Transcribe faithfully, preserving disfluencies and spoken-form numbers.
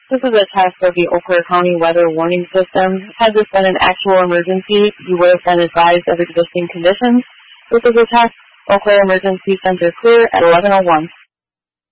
This is a test of the Eau Claire County Weather Warning System. Had this been an actual emergency, you would have been advised of existing conditions. This is a test. Eau Claire Emergency Center clear at eleven oh one.